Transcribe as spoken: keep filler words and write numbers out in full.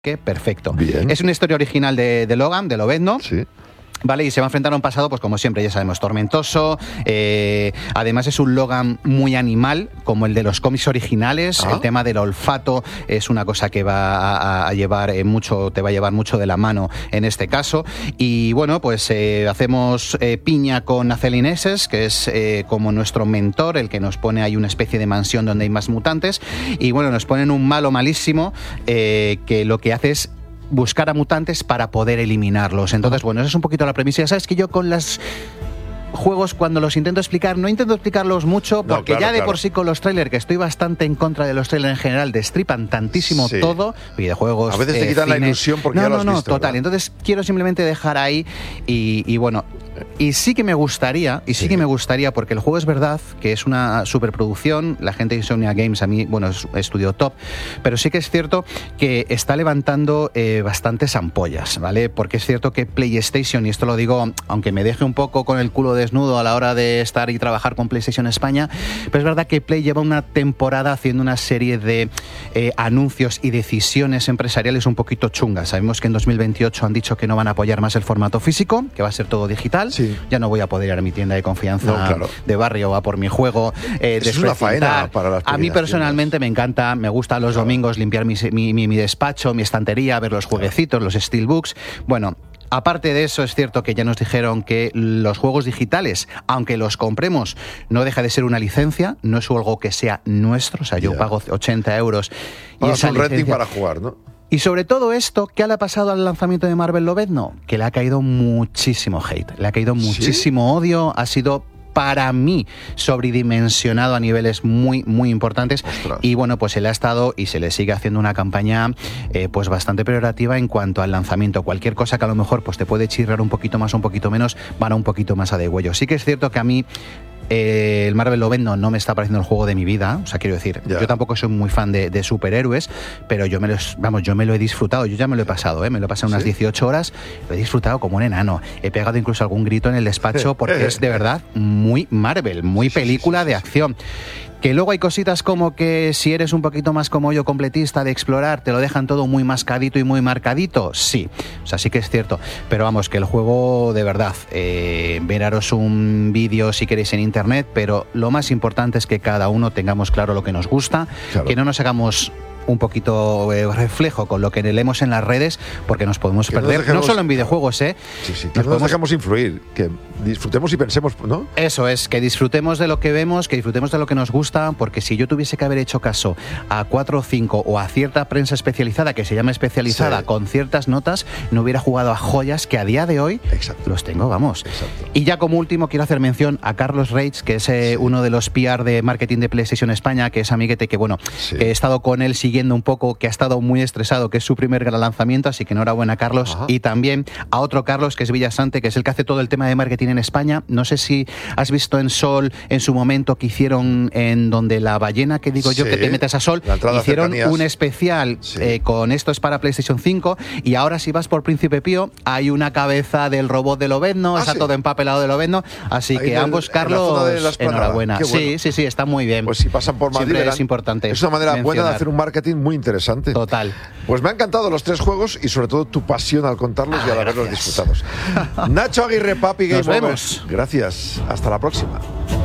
Que perfecto. Bien. Es una historia original de, de Logan, de Lobezno. Sí. Vale, y se va a enfrentar a un pasado, pues como siempre, ya sabemos, tormentoso. Eh, además es un Logan muy animal, como el de los cómics originales. ¿Ah? El tema del olfato es una cosa que va a, a llevar eh, mucho, te va a llevar mucho de la mano en este caso. Y bueno, pues eh, hacemos eh, piña con Azelin Esses, que es eh, como nuestro mentor, el que nos pone ahí una especie de mansión donde hay más mutantes. Y bueno, nos ponen un malo malísimo eh, que lo que hace es buscar a mutantes para poder eliminarlos. Entonces, bueno, esa es un poquito la premisa. Ya sabes que yo con los juegos, cuando los intento explicar, no intento explicarlos mucho, porque no, claro, ya de claro. por sí con los trailers, que estoy bastante en contra de los trailers en general, destripan tantísimo Sí. todo, videojuegos, A veces te eh, quitan la cine. ilusión porque no, ya lo no, has no, visto, total. ¿verdad? Entonces quiero simplemente dejar ahí y, y bueno, y sí que me gustaría, y sí, Sí. que me gustaría, porque el juego es verdad que es una superproducción, la gente de Insomnia Games, a mí, bueno, es estudio top, pero sí que es cierto que está levantando eh, bastantes ampollas, ¿vale? Porque es cierto que PlayStation, y esto lo digo, aunque me deje un poco con el culo desnudo a la hora de estar y trabajar con PlayStation España, pero es verdad que Play lleva una temporada haciendo una serie de eh, anuncios y decisiones empresariales un poquito chungas. Sabemos que en dos mil veintiocho han dicho que no van a apoyar más el formato físico, que va a ser todo digital. Sí. Ya no voy a poder ir a mi tienda de confianza No, claro. de barrio a por mi juego. Eh, Eso es una faena para las A mí pequeñas personalmente me encanta, me gusta los Claro. domingos limpiar mi, mi, mi, mi despacho, mi estantería, ver los jueguecitos, los steelbooks. Bueno, aparte de eso, es cierto que ya nos dijeron que los juegos digitales, aunque los compremos, no deja de ser una licencia, no es algo que sea nuestro. O sea, yo Ya. pago ochenta euros y Pagas esa un renting licencia... para jugar, ¿no? Y sobre todo esto, ¿qué le ha pasado al lanzamiento de Marvel Lobezno? Que le ha caído muchísimo hate, le ha caído ¿Sí? muchísimo odio, ha sido para mí sobredimensionado a niveles muy, muy importantes. Ostras. Y bueno, pues se le ha estado y se le sigue haciendo una campaña eh, pues bastante peyorativa en cuanto al lanzamiento. Cualquier cosa que a lo mejor pues te puede chirrar un poquito más o un poquito menos, van a un poquito más a degüello. Sí que es cierto que a mí Eh, el Marvel Lobezno no me está pareciendo el juego de mi vida, o sea, quiero decir, Ya. yo tampoco soy muy fan de, de superhéroes, pero yo me lo, vamos, yo me lo he disfrutado, yo ya me lo he pasado, ¿eh? Me lo he pasado unas ¿Sí? dieciocho horas, lo he disfrutado como un enano, he pegado incluso algún grito en el despacho porque es de verdad muy Marvel, muy Sí, sí, película sí, sí, de sí. acción. Que luego hay cositas como que si eres un poquito más como yo, completista de explorar, te lo dejan todo muy mascadito y muy marcadito, sí, o sea, sí que es cierto, pero vamos, que el juego de verdad, eh, miraros un vídeo si queréis en internet, pero lo más importante es que cada uno tengamos claro lo que nos gusta, Claro. que no nos hagamos un poquito eh, reflejo con lo que leemos en las redes, porque nos podemos Que no perder, dejemos- no solo en videojuegos, ¿eh? Sí, sí, que Nos no nos podemos- dejamos influir, que disfrutemos y pensemos, ¿no? Eso es, que disfrutemos de lo que vemos, que disfrutemos de lo que nos gusta, porque si yo tuviese que haber hecho caso a cuatro o cinco o a cierta prensa especializada, que se llama especializada, Sí. con ciertas notas, no hubiera jugado a joyas que a día de hoy Exacto. los tengo, vamos. Exacto. Y ya como último quiero hacer mención a Carlos Reitz, que es eh, Sí. uno de los P R de marketing de PlayStation España, que es amiguete, que bueno, Sí. que he estado con él siguiendo un poco, que ha estado muy estresado, que es su primer gran lanzamiento, así que enhorabuena, Carlos. Ajá. Y también a otro Carlos, que es Villasante, que es el que hace todo el tema de marketing en España. No sé si has visto en Sol, en su momento, que hicieron en donde la ballena, que digo yo, Sí. que te metes a Sol, La entrada a hicieron cercanías. un especial Sí. eh, con esto es para PlayStation cinco, y ahora si vas por Príncipe Pío, hay una cabeza del robot de Lobezno, Ah, está sí. todo empapelado de Lobezno, así Ahí que en el- ambos, en la Carlos, zona de la Esplanada. enhorabuena. Qué bueno. Sí, sí, sí, está muy bien. Pues si pasan por Madrid, Siempre verán. es importante Es una manera buena de mencionar. hacer un marketing muy interesante. Total. Pues me han encantado los tres juegos y sobre todo tu pasión al contarlos y al Ah, haberlos gracias. disfrutados. Nacho Aguirre, Papi Game Nos Over. vemos. Gracias. Hasta la próxima.